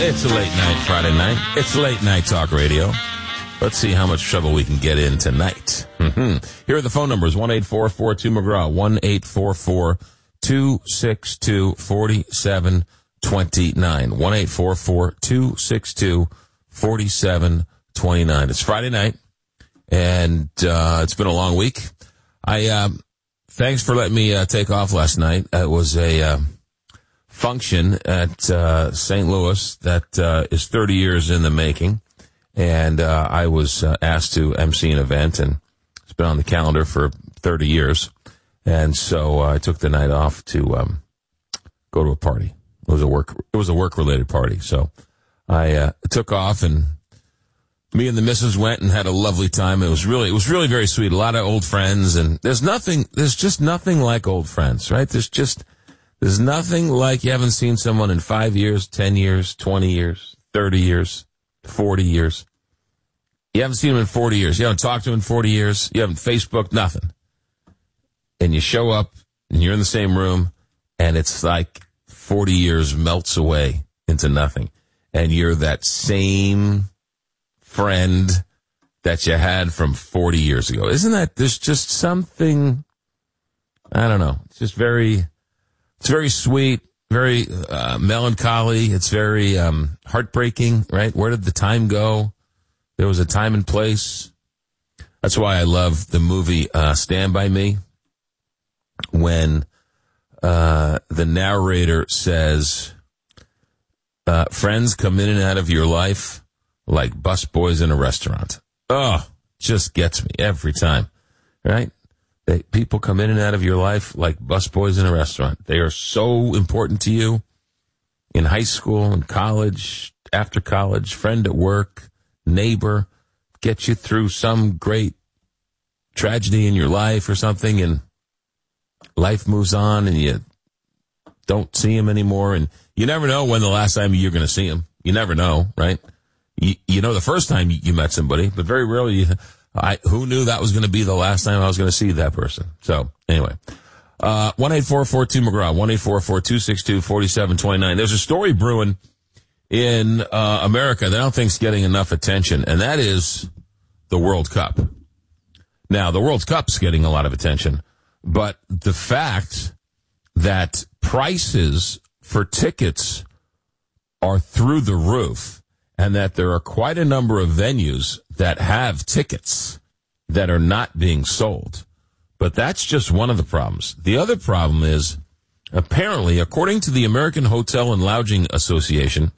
It's a late night Friday night. It's late night talk radio. Let's see how much trouble we can get in tonight. Here are the phone numbers: 1-844-2McGraw, 1-844-262-4729, 1-844-262-4729. It's Friday night, and it's been a long week. Thanks for letting me take off last night. It was a function at St. Louis that is 30 years in the making, and I was asked to MC an event, and it's been on the calendar for 30 years, and so I took the night off to go to a party. It was a work-related party, so I took off, and me and the missus went and had a lovely time. It was really very sweet. A lot of old friends, and there's just nothing like old friends, right? There's nothing like you haven't seen someone in 5 years, 10 years, 20 years, 30 years, 40 years. You haven't seen them in 40 years. You haven't talked to them in 40 years. You haven't Facebooked, nothing. And you show up, and you're in the same room, and it's like 40 years melts away into nothing. And you're that same friend that you had from 40 years ago. Isn't that, there's just something, I don't know, it's just very... It's very sweet, very melancholy. It's very heartbreaking, right? Where did the time go? There was a time and place. That's why I love the movie Stand By Me, when the narrator says, friends come in and out of your life like busboys in a restaurant. Oh, just gets me every time, right? People come in and out of your life like busboys in a restaurant. They are so important to you in high school, in college, after college, friend at work, neighbor, get you through some great tragedy in your life or something, and life moves on and you don't see him anymore, and you never know when the last time you're going to see him. You never know, right? You know the first time you met somebody, but very rarely who knew that was going to be the last time I was going to see that person? So, anyway. 1-844-2McGraw, 1-844-262-4729. There's a story brewing in America that I don't think is getting enough attention, and that is the World Cup. Now, the World Cup's getting a lot of attention, but the fact that prices for tickets are through the roof, and that there are quite a number of venues that have tickets that are not being sold. But that's just one of the problems. The other problem is, apparently, according to the American Hotel and Lodging Association,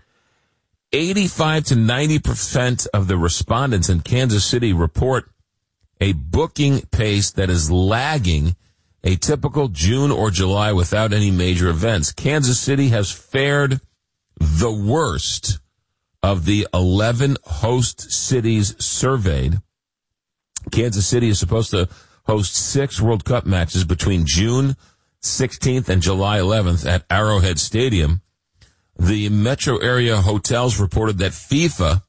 85 to 90% of the respondents in Kansas City report a booking pace that is lagging a typical June or July without any major events. Kansas City has fared the worst of the 11 host cities surveyed. Kansas City is supposed to host 6 World Cup matches between June 16th and July 11th at Arrowhead Stadium. The metro area hotels reported that FIFA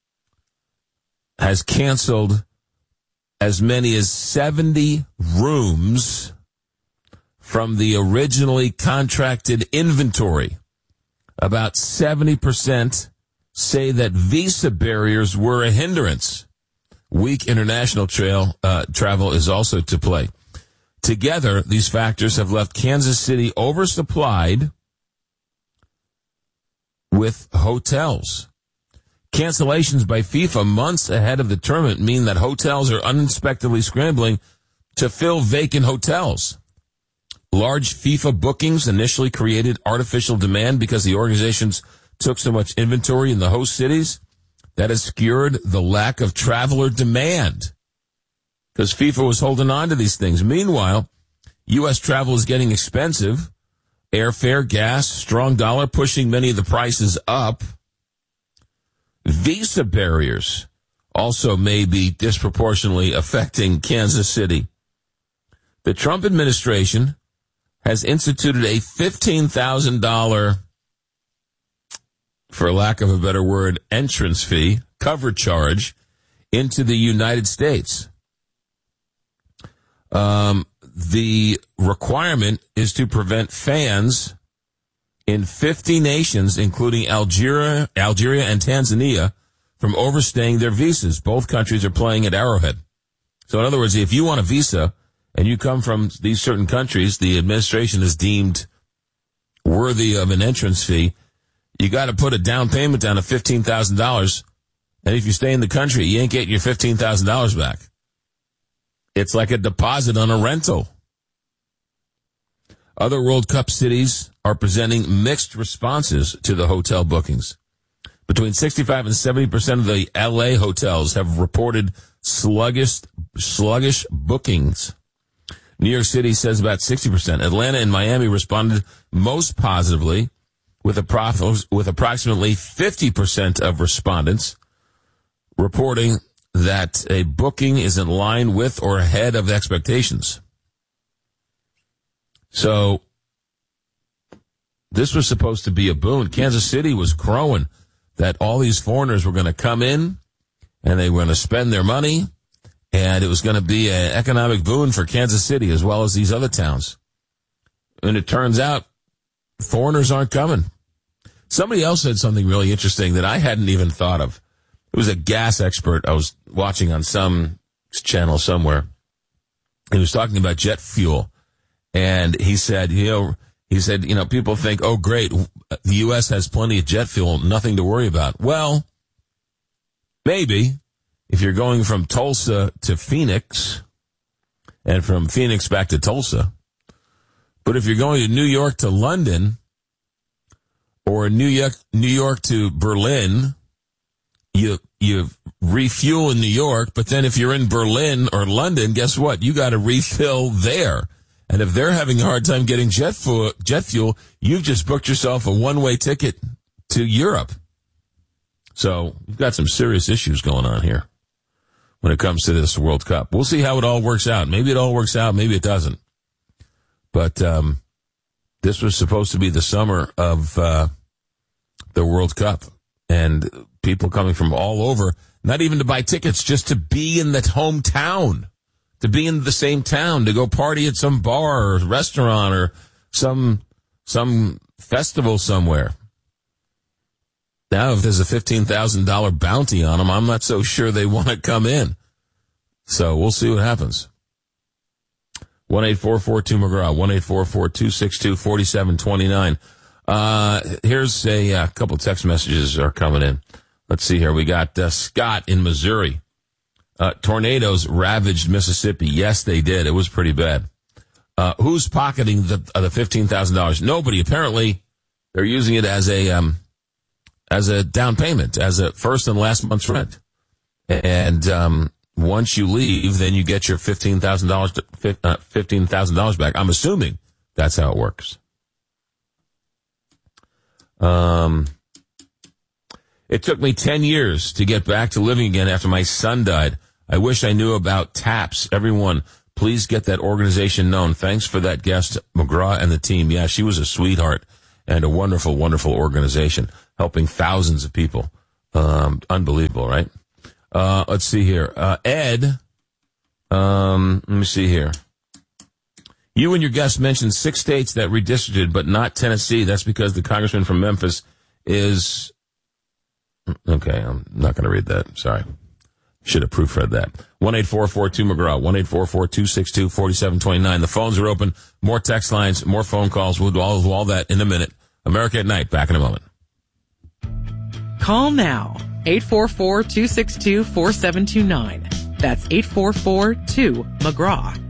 has canceled as many as 70 rooms from the originally contracted inventory. About 70% say that visa barriers were a hindrance. Weak international travel is also to play. Together, these factors have left Kansas City oversupplied with hotels. Cancellations by FIFA months ahead of the tournament mean that hotels are unexpectedly scrambling to fill vacant hotels. Large FIFA bookings initially created artificial demand because the organizations took so much inventory in the host cities. That has skewed the lack of traveler demand because FIFA was holding on to these things. Meanwhile, U.S. travel is getting expensive. Airfare, gas, strong dollar pushing many of the prices up. Visa barriers also may be disproportionately affecting Kansas City. The Trump administration has instituted a $15,000, for lack of a better word, entrance fee, cover charge, into the United States. The requirement is to prevent fans in 50 nations, including Algeria and Tanzania, from overstaying their visas. Both countries are playing at Arrowhead. So in other words, if you want a visa and you come from these certain countries, the administration is deemed worthy of an entrance fee. You got to put a down payment down of $15,000. And if you stay in the country, you ain't getting your $15,000 back. It's like a deposit on a rental. Other World Cup cities are presenting mixed responses to the hotel bookings. Between 65 and 70% of the LA hotels have reported sluggish bookings. New York City says about 60%. Atlanta and Miami responded most positively with approximately 50% of respondents reporting that a booking is in line with or ahead of expectations. So this was supposed to be a boon. Kansas City was crowing that all these foreigners were going to come in and they were going to spend their money, and it was going to be an economic boon for Kansas City as well as these other towns. And it turns out foreigners aren't coming. Somebody else said something really interesting that I hadn't even thought of. It was a gas expert I was watching on some channel somewhere. He was talking about jet fuel. And he said, people think, oh, great, the U.S. has plenty of jet fuel, nothing to worry about. Well, maybe if you're going from Tulsa to Phoenix and from Phoenix back to Tulsa. But if you're going to New York to London or New York to Berlin, you refuel in New York. But then if you're in Berlin or London, guess what? You got to refill there. And if they're having a hard time getting jet fuel, you've just booked yourself a one-way ticket to Europe. So you've got some serious issues going on here when it comes to this World Cup. We'll see how it all works out. Maybe it all works out. Maybe it doesn't. But this was supposed to be the summer of the World Cup. And people coming from all over, not even to buy tickets, just to be in the hometown. To be in the same town, to go party at some bar or restaurant or some festival somewhere. Now, if there's a $15,000 bounty on them, I'm not so sure they want to come in. So we'll see what happens. 1-844-2-McGraw, 1-844-262-4729. Here's a couple text messages are coming in. Let's see here. We got Scott in Missouri. Tornadoes ravaged Mississippi. Yes, they did. It was pretty bad. Who's pocketing the $15,000? Nobody. Apparently, they're using it as a down payment, as a first and last month's rent. And once you leave, then you get your $15,000 back. I'm assuming that's how it works. It took me 10 years to get back to living again after my son died. I wish I knew about TAPS. Everyone, please get that organization known. Thanks for that guest, McGraw and the team. Yeah, she was a sweetheart and a wonderful, wonderful organization, helping thousands of people. Unbelievable, right? Let's see here. Ed, let me see here. You and your guest mentioned 6 states that redistricted, but not Tennessee. That's because the congressman from Memphis is... Okay, I'm not going to read that. Sorry. Should have proofread that. 1-844-2-McGraw, 1-844-262-4729. The phones are open. More text lines, more phone calls. We'll do all that in a minute. America at Night, back in a moment. Call now. 844-262-4729. That's 844-2-McGraw.